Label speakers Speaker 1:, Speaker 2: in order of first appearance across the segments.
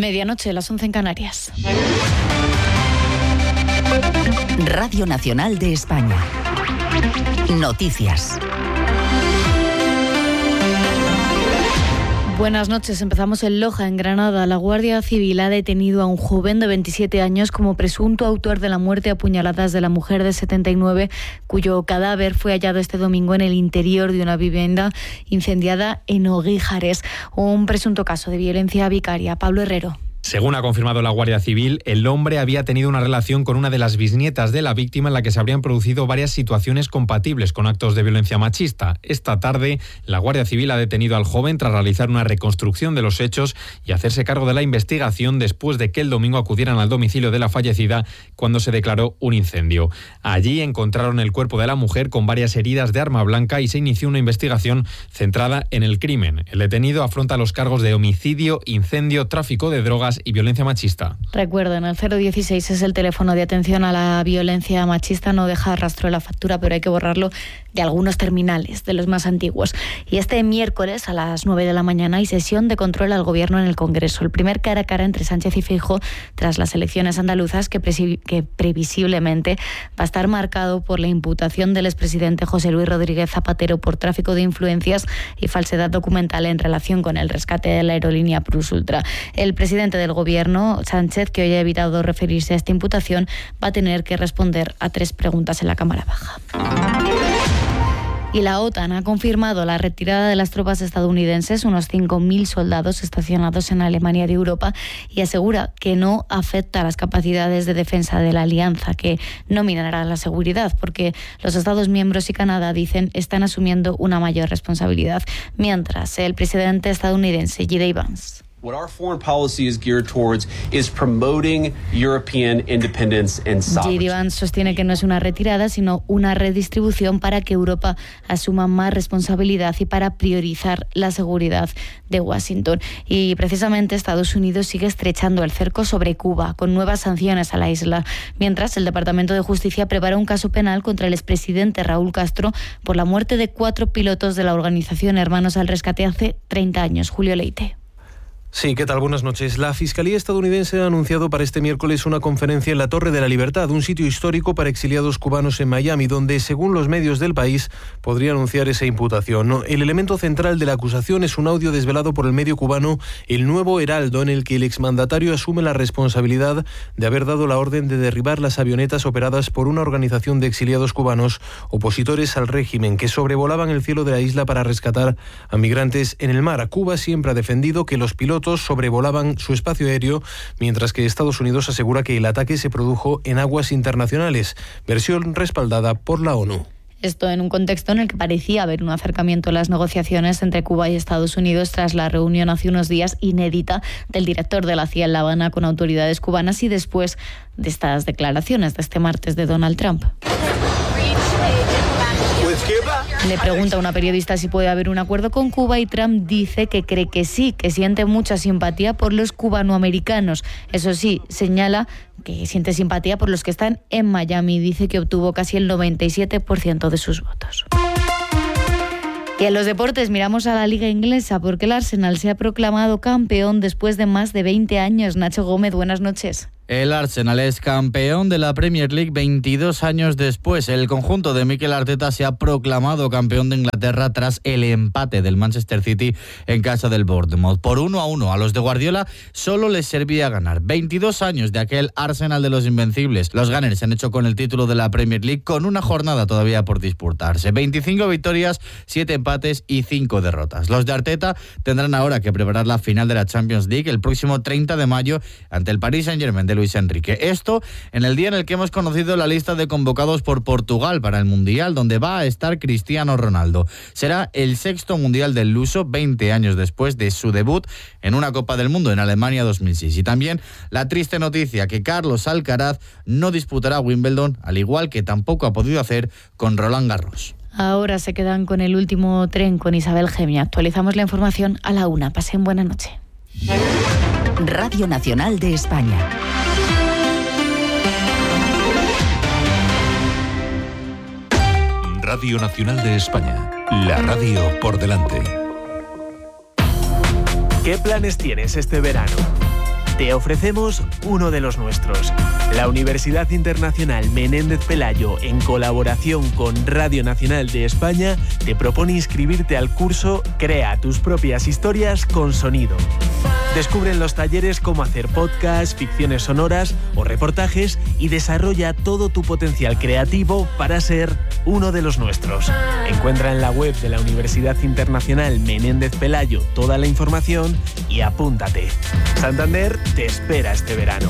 Speaker 1: Medianoche, las 11 en Canarias.
Speaker 2: Radio Nacional de España. Noticias.
Speaker 1: Buenas noches. Empezamos en Loja, en Granada. La Guardia Civil ha detenido a un joven de 27 años como presunto autor de la muerte a puñaladas de la mujer de 79, cuyo cadáver fue hallado este domingo en el interior de una vivienda incendiada en Oguíjares. Un presunto caso de violencia vicaria. Pablo Herrero.
Speaker 3: Según ha confirmado la Guardia Civil, el hombre había tenido una relación con una de las bisnietas de la víctima en la que se habrían producido varias situaciones compatibles con actos de violencia machista. Esta tarde, la Guardia Civil ha detenido al joven tras realizar una reconstrucción de los hechos y hacerse cargo de la investigación después de que el domingo acudieran al domicilio de la fallecida cuando se declaró un incendio. Allí encontraron el cuerpo de la mujer con varias heridas de arma blanca y se inició una investigación centrada en el crimen. El detenido afronta los cargos de homicidio, incendio, tráfico de drogas y violencia machista.
Speaker 1: Recuerden, el 016 es el teléfono de atención a la violencia machista. No deja rastro de la factura, pero hay que borrarlo de algunos terminales, de los más antiguos. Y este miércoles a las 9 de la mañana hay sesión de control al Gobierno en el Congreso. El primer cara a cara entre Sánchez y Feijóo tras las elecciones andaluzas que previsiblemente va a estar marcado por la imputación del expresidente José Luis Rodríguez Zapatero por tráfico de influencias y falsedad documental en relación con el rescate de la aerolínea Plus Ultra. El presidente del Gobierno, Sánchez, que hoy ha evitado referirse a esta imputación, va a tener que responder a 3 preguntas en la Cámara Baja. Y la OTAN ha confirmado la retirada de las tropas estadounidenses, unos 5.000 soldados estacionados en Alemania de Europa, y asegura que no afecta a las capacidades de defensa de la alianza, que no minará la seguridad, porque los Estados miembros y Canadá, dicen, están asumiendo una mayor responsabilidad. Mientras, el presidente estadounidense, J.D. Vance.
Speaker 4: What our foreign policy is geared towards is promoting European independence and sovereignty.
Speaker 1: J.D. Vance sostiene que no es una retirada, sino una redistribución para que Europa asuma más responsabilidad y para priorizar la seguridad de Washington. Y precisamente Estados Unidos sigue estrechando el cerco sobre Cuba con nuevas sanciones a la isla, mientras el Departamento de Justicia prepara un caso penal contra el expresidente Raúl Castro por la muerte de 4 pilotos de la organización Hermanos al Rescate hace 30 años. Julio Leite.
Speaker 5: Sí, ¿qué tal? Buenas noches. La Fiscalía estadounidense ha anunciado para este miércoles una conferencia en la Torre de la Libertad, un sitio histórico para exiliados cubanos en Miami, donde, según los medios del país, podría anunciar esa imputación. El elemento central de la acusación es un audio desvelado por el medio cubano El Nuevo Heraldo, en el que el exmandatario asume la responsabilidad de haber dado la orden de derribar las avionetas operadas por una organización de exiliados cubanos opositores al régimen que sobrevolaban el cielo de la isla para rescatar a migrantes en el mar. Cuba siempre ha defendido que los pilotos sobrevolaban su espacio aéreo, mientras que Estados Unidos asegura que el ataque se produjo en aguas internacionales, versión respaldada por la ONU.
Speaker 1: Esto en un contexto en el que parecía haber un acercamiento en las negociaciones entre Cuba y Estados Unidos tras la reunión hace unos días inédita del director de la CIA en La Habana con autoridades cubanas y después de estas declaraciones de este martes de Donald Trump. Le pregunta a una periodista si puede haber un acuerdo con Cuba y Trump dice que cree que sí, que siente mucha simpatía por los cubanoamericanos. Eso sí, señala que siente simpatía por los que están en Miami y dice que obtuvo casi el 97% de sus votos. Y en los deportes miramos a la Liga Inglesa porque el Arsenal se ha proclamado campeón después de más de 20 años. Nacho Gómez, buenas noches.
Speaker 6: El Arsenal es campeón de la Premier League 22 años después. El conjunto de Mikel Arteta se ha proclamado campeón de Inglaterra tras el empate del Manchester City en casa del Bournemouth. Por 1-1 a los de Guardiola solo les servía ganar. 22 años de aquel Arsenal de los Invencibles. Los Gunners se han hecho con el título de la Premier League con una jornada todavía por disputarse. 25 victorias, 7 empates y 5 derrotas. Los de Arteta tendrán ahora que preparar la final de la Champions League el próximo 30 de mayo ante el Paris Saint-Germain de Luis Enrique. Esto en el día en el que hemos conocido la lista de convocados por Portugal para el Mundial, donde va a estar Cristiano Ronaldo. Será el 6º Mundial del luso, 20 años después de su debut en una Copa del Mundo en Alemania 2006. Y también la triste noticia que Carlos Alcaraz no disputará Wimbledon, al igual que tampoco ha podido hacer con Roland Garros.
Speaker 1: Ahora se quedan con el último tren con Isabel Gemia. Actualizamos la información a la 1. Pasen buena noche.
Speaker 2: Radio Nacional de España.
Speaker 7: Radio Nacional de España, la radio por delante.
Speaker 8: ¿Qué planes tienes este verano? te ofrecemos uno de los nuestros. La Universidad Internacional Menéndez Pelayo, en colaboración con Radio Nacional de España, te propone inscribirte al curso Crea tus propias historias con sonido. Descubre en los talleres cómo hacer podcasts, ficciones sonoras o reportajes y desarrolla todo tu potencial creativo para ser uno de los nuestros. Encuentra en la web de la Universidad Internacional Menéndez Pelayo toda la información y apúntate. Santander te espera este verano.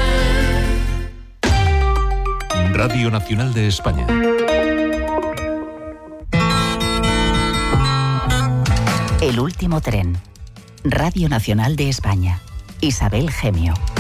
Speaker 7: Radio Nacional de España.
Speaker 2: El último tren. Radio Nacional de España. Isabel Gemio.